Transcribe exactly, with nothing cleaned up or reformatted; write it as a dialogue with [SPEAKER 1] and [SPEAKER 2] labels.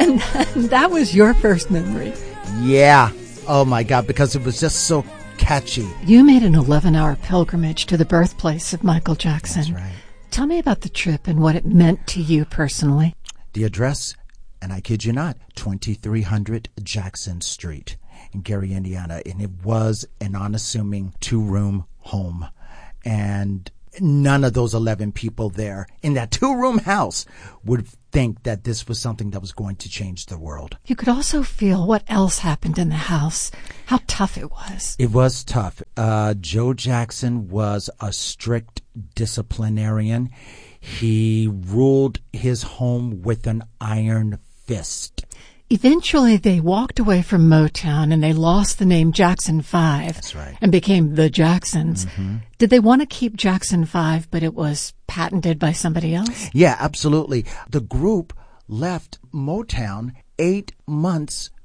[SPEAKER 1] And that was your first memory.
[SPEAKER 2] Yeah. Oh, my God, because it was just so catchy.
[SPEAKER 1] You made an eleven-hour pilgrimage to the birthplace of Michael Jackson.
[SPEAKER 2] That's right.
[SPEAKER 1] Tell me about the trip and what it meant to you personally.
[SPEAKER 2] The address, and I kid you not, twenty-three hundred Jackson Street in Gary, Indiana. And it was an unassuming two-room home. And none of those eleven people there in that two-room house would think that this was something that was going to change the world.
[SPEAKER 1] You could also feel what else happened in the house, how tough it was.
[SPEAKER 2] It was tough. Uh, Joe Jackson was a strict disciplinarian. He ruled his home with an iron fist.
[SPEAKER 1] Eventually, they walked away from Motown and they lost the name Jackson five.
[SPEAKER 2] That's right.
[SPEAKER 1] And became the Jacksons. Mm-hmm. Did they want to keep Jackson five, but it was patented by somebody else?
[SPEAKER 2] Yeah, absolutely. The group left Motown eight months